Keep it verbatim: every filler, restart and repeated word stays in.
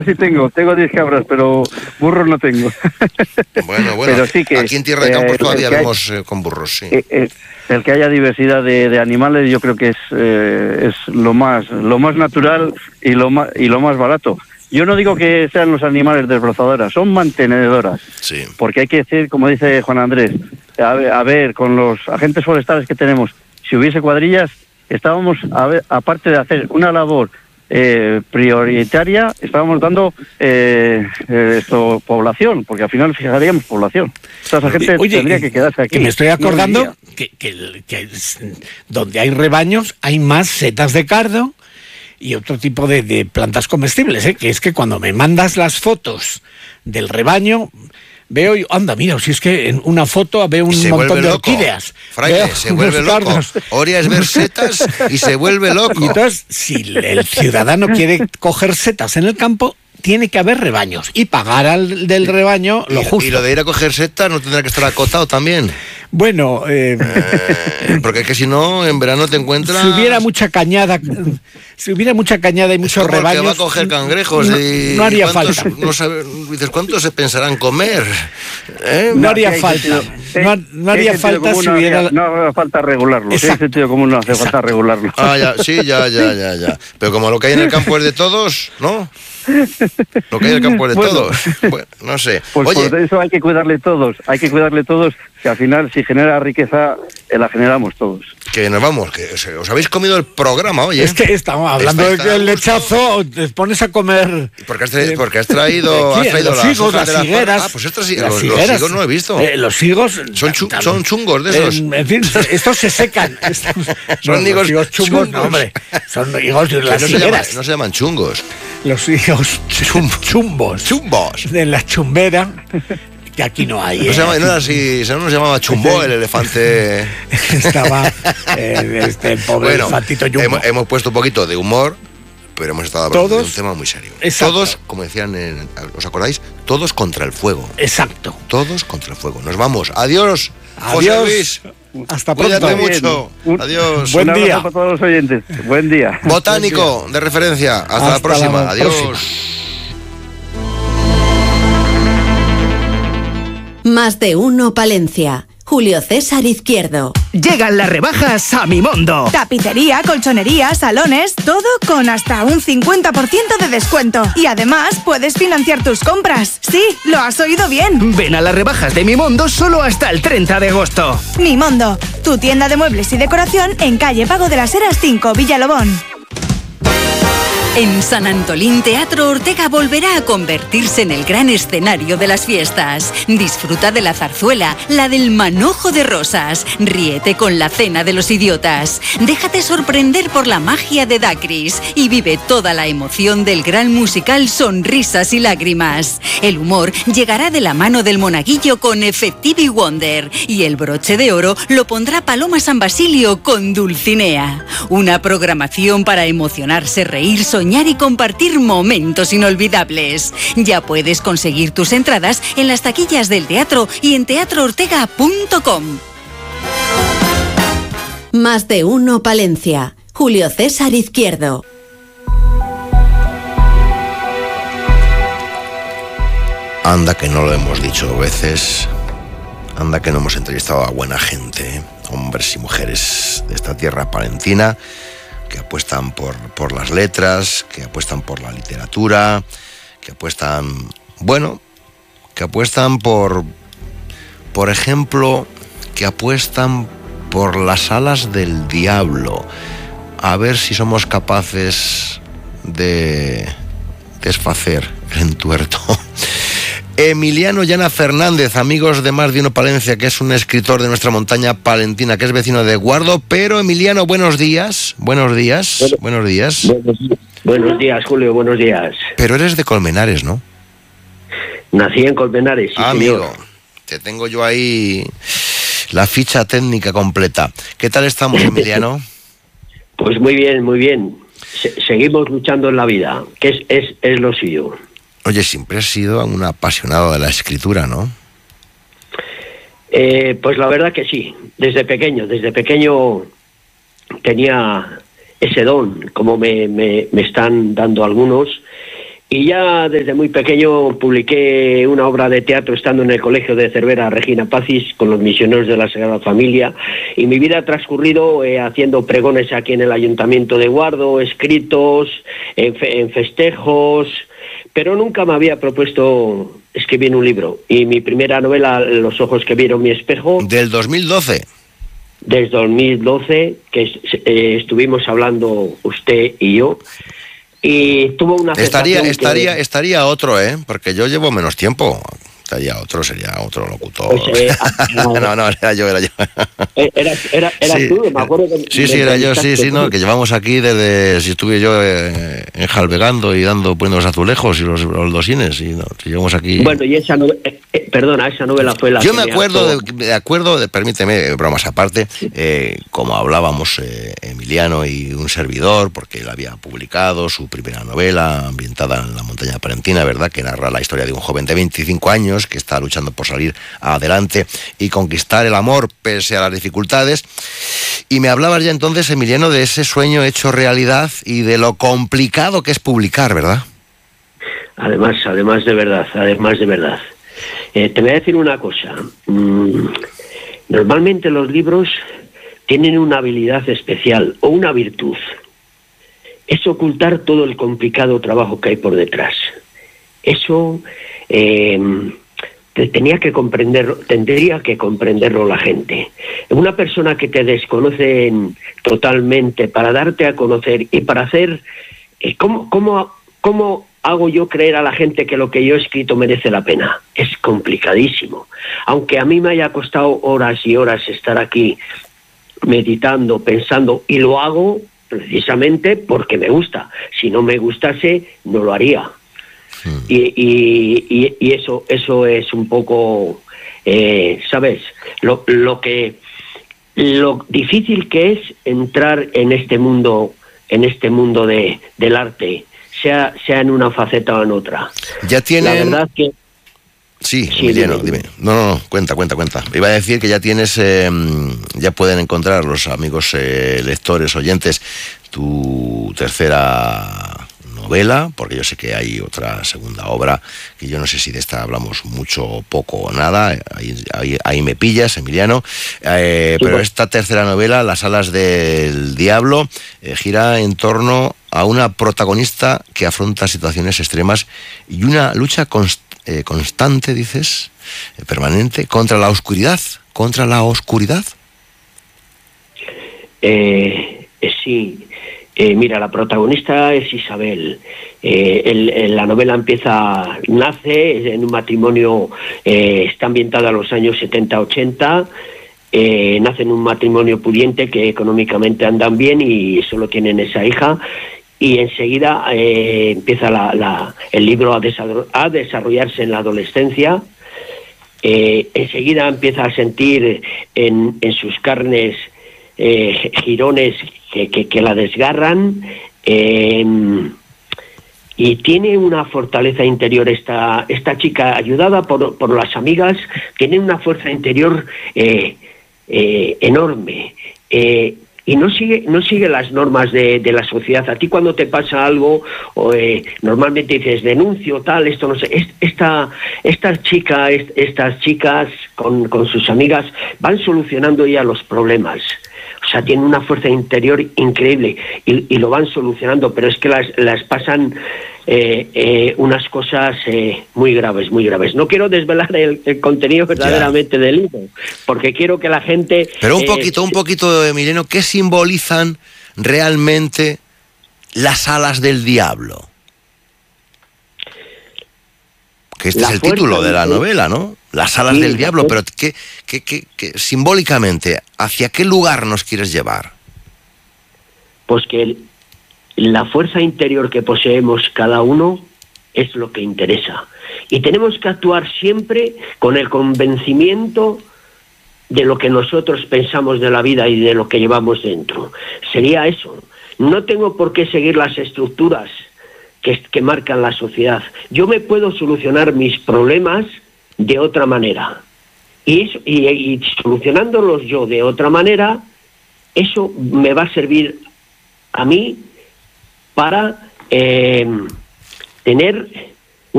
Sí tengo, tengo diez cabras, pero burros no tengo. Bueno, bueno, pero sí que, aquí en Tierra de Campos eh, todavía hay, vemos eh, con burros, sí. Eh, eh, el que haya diversidad de, de animales, yo creo que es eh, es lo más lo más natural y lo más y lo más barato. Yo no digo que sean los animales desbrozadoras, son mantenedoras. Sí. Porque hay que decir, como dice Juan Andrés, a ver, a ver, con los agentes forestales que tenemos, si hubiese cuadrillas, estábamos, a ver, aparte de hacer una labor Eh, prioritaria, estábamos dando eh, eh, esto, población, porque al final fijaríamos población. Toda esa gente Oye, tendría que quedarse aquí. Que me estoy acordando no que, que, que donde hay rebaños hay más setas de cardo y otro tipo de, de plantas comestibles, ¿eh? Que es que cuando me mandas las fotos del rebaño, veo y, anda, mira, si es que en una foto veo un montón de loco. orquídeas. Fraile, veo se vuelve loco. cardos. Oria es ver setas y se vuelve loco. Y entonces, si el ciudadano quiere coger setas en el campo, tiene que haber rebaños y pagar al del rebaño lo y, justo. Y lo de ir a coger setas no tendrá que estar acotado también. Bueno, eh, eh, porque es que si no, en verano te encuentras... Si hubiera mucha cañada, si hubiera mucha cañada y muchos como rebaños... que va a coger cangrejos no, y... no haría ¿cuántos, falta. No sabe, dices, ¿cuántos se pensarán comer? ¿Eh? No haría no, falta. Sentido, no, no haría falta si no hubiera... Haría, no hace falta regularlo. Si hay sentido común, no hace Exacto. falta regularlo. Ah, ya, sí, ya, ya, ya, ya. Pero como lo que hay en el campo es de todos, ¿no? Lo que hay en el campo es de bueno, todos. Bueno, no sé. Pues Oye, por eso hay que cuidarle todos. Hay que cuidarle todos, que al final, si genera riqueza, eh, la generamos todos. Que nos vamos, que os, os habéis comido el programa, oye. Es que estamos hablando de que el lechazo, te pones a comer... Porque has, tra porque has traído, has traído los las higos, las de higueras. La... Ah, pues estas, las los, higueras, los higos no he visto. Eh, los higos... Son, chu son chungos de esos. En, en fin, estos se secan. Estos, son no, higos, higos chungos, chungos. No, hombre. Son higos de las no higueras. Se llaman, no se llaman chungos. Los higos chum chumbos. Chumbos. De la chumbera... Que aquí no hay. No, ¿eh? se llama, no era así, no se llamaba Chumbo, el elefante. Estaba eh, este, el pobre bueno, elefantito Jumbo. Hemos, hemos puesto un poquito de humor, pero hemos estado hablando todos, de un tema muy serio. Exacto. Todos, como decían, en, ¿os acordáis? Todos contra el fuego. Exacto. Todos contra el fuego. Nos vamos. Adiós. Adiós. José Luis. Hasta pronto. Cuídate mucho. Un, Adiós. Buen un día para todos los oyentes. Buen día. Botánico Buen día. De referencia. Hasta, Hasta la próxima. La Adiós. Próxima. Más de uno Palencia. Julio César Izquierdo. Llegan las rebajas a Mimondo. Tapicería, colchonería, salones, todo con hasta un cincuenta por ciento de descuento. Y además puedes financiar tus compras. Sí, lo has oído bien. Ven a las rebajas de Mimondo solo hasta el treinta de agosto. Mimondo, tu tienda de muebles y decoración en calle Pago de las Heras cinco, Villalobón. En San Antolín, Teatro Ortega volverá a convertirse en el gran escenario de las fiestas. Disfruta de la zarzuela, la del manojo de rosas. Ríete con la cena de los idiotas. Déjate sorprender por la magia de Dacris y vive toda la emoción del gran musical Sonrisas y Lágrimas. El humor llegará de la mano del monaguillo con Effective Wonder y el broche de oro lo pondrá Paloma San Basilio con Dulcinea. Una programación para emocionarse, reír, soñar y compartir momentos inolvidables. Ya puedes conseguir tus entradas en las taquillas del teatro y en teatro ortega punto com. Más de uno Palencia. Julio César Izquierdo. Anda que no lo hemos dicho veces. Anda que no hemos entrevistado a buena gente, hombres y mujeres de esta tierra palentina, que apuestan por, por las letras, que apuestan por la literatura, que apuestan, bueno, que apuestan por, por ejemplo, que apuestan por las alas del diablo. A ver si somos capaces de desfacer el entuerto. Emiliano Llana Fernández, amigos de Más de Uno Palencia, que es un escritor de nuestra montaña palentina, que es vecino de Guardo. Pero Emiliano, buenos días, buenos días, bueno, buenos días. Buenos, buenos días, Julio, buenos días. Pero eres de Colmenares, ¿no? Nací en Colmenares, sí, ah, señor. Amigo, te tengo yo ahí la ficha técnica completa. ¿Qué tal estamos, Emiliano? Pues muy bien, muy bien. Se- seguimos luchando en la vida, que es, es, es lo suyo. Oye, siempre has sido un apasionado de la escritura, ¿no? Eh, pues la verdad que sí, desde pequeño, desde pequeño tenía ese don, como me, me, me están dando algunos, y ya desde muy pequeño publiqué una obra de teatro estando en el colegio de Cervera Regina Pacis con los misioneros de la Sagrada Familia, y mi vida ha transcurrido eh, haciendo pregones aquí en el Ayuntamiento de Guardo, escritos, en, fe, en festejos, pero nunca me había propuesto escribir un libro. Y mi primera novela, Los ojos que vieron mi espejo... Del dos mil doce. Desde dos mil doce, que eh, estuvimos hablando usted y yo, y tuvo una estaría estaría que... estaría otro, ¿eh? Porque yo llevo menos tiempo. Estaría otro, sería otro locutor. Pues, eh, no, no, no, era yo, era yo. Era, era, era sí, tú, me acuerdo. Que sí, sí, era yo, sí, sí, no, que llevamos aquí desde, si estuve yo eh, enjalbegando y dando, poniendo los azulejos y los, los dosines, y no, si llevamos aquí... Bueno, y esa novela, eh, eh, perdona, esa novela fue la Yo que me acuerdo, me de, de acuerdo, de, permíteme, bromas aparte, eh, como hablábamos eh, Emiliano y un servidor, porque él había publicado su primera novela ambientada en la montaña palentina, ¿verdad?, que narra la historia de un joven de veinticinco años que está luchando por salir adelante y conquistar el amor pese a las dificultades. Y me hablabas ya entonces, Emiliano, de ese sueño hecho realidad y de lo complicado que es publicar, ¿verdad? Además, además de verdad, además de verdad. Eh, te voy a decir una cosa. Mm, normalmente los libros tienen una habilidad especial o una virtud. Es ocultar todo el complicado trabajo que hay por detrás. Eso eh, tenía que comprender, tendría que comprenderlo la gente. Una persona que te desconoce totalmente, para darte a conocer y para hacer... Eh, ¿cómo, cómo, ¿Cómo hago yo creer a la gente que lo que yo he escrito merece la pena? Es complicadísimo. Aunque a mí me haya costado horas y horas estar aquí meditando, pensando, y lo hago precisamente porque me gusta. Si no me gustase, no lo haría. Y, y, y, y eso eso es un poco, eh, ¿sabes? Lo, lo que lo difícil que es entrar en este mundo, en este mundo de, del arte, sea sea en una faceta o en otra. Ya tienen... La verdad que... Sí, sí, Emiliano, dime. dime. No, no, no, cuenta, cuenta, cuenta. Iba a decir que ya tienes, eh, ya pueden encontrar los amigos eh, lectores, oyentes, tu tercera novela, porque yo sé que hay otra segunda obra, que yo no sé si de esta hablamos mucho o poco o nada, ahí, ahí, ahí me pillas, Emiliano, eh, sí, pero pues... esta tercera novela, Las alas del diablo, eh, gira en torno a una protagonista que afronta situaciones extremas y una lucha const- eh, constante, dices, eh, permanente, contra la oscuridad, contra la oscuridad. Eh, eh, sí. Eh, mira, la protagonista es Isabel. Eh, el, el, la novela empieza, nace en un matrimonio, eh, está ambientada a los años setenta ochenta, eh, nace en un matrimonio pudiente que económicamente andan bien y solo tienen esa hija, y enseguida eh, empieza la, la, el libro a, desarroll- a desarrollarse en la adolescencia. Eh, enseguida empieza a sentir en, en sus carnes eh, jirones Que, que, que la desgarran, eh, y tiene una fortaleza interior esta esta chica, ayudada por, por las amigas, tiene una fuerza interior eh, eh, enorme, eh, y no sigue no sigue las normas de, de la sociedad. A ti cuando te pasa algo, o, eh, normalmente dices denuncio tal, esto no sé. Esta esta chica, est, estas chicas con, con sus amigas van solucionando ya los problemas. O sea, tienen una fuerza interior increíble y, y lo van solucionando, pero es que las, las pasan eh, eh, unas cosas eh, muy graves, muy graves. No quiero desvelar el, el contenido verdaderamente ya. del libro, porque quiero que la gente... Pero un poquito, eh, un poquito, Emiliano, ¿qué simbolizan realmente las alas del diablo? Que este es el título de la novela, ¿no? Las alas sí, del diablo, pero ¿qué, qué, qué, qué, simbólicamente, ¿hacia qué lugar nos quieres llevar? Pues que el, la fuerza interior que poseemos cada uno es lo que interesa. Y tenemos que actuar siempre con el convencimiento de lo que nosotros pensamos de la vida y de lo que llevamos dentro. Sería eso. No tengo por qué seguir las estructuras que, que marcan la sociedad. Yo me puedo solucionar mis problemas de otra manera. Y, eso, y, y solucionándolos yo de otra manera, eso me va a servir a mí para, eh, tener